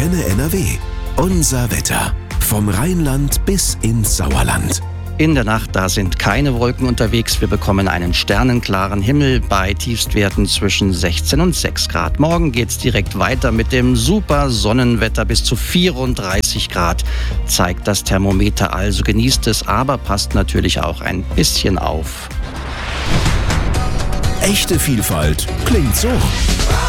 Antenne NRW. Unser Wetter. Vom Rheinland bis ins Sauerland. In der Nacht, da sind keine Wolken unterwegs. Wir bekommen einen sternenklaren Himmel bei Tiefstwerten zwischen 16 und 6 Grad. Morgen geht's direkt weiter mit dem super Sonnenwetter. Bis zu 34 Grad zeigt das Thermometer. Also genießt es, aber passt natürlich auch ein bisschen auf. Echte Vielfalt klingt so.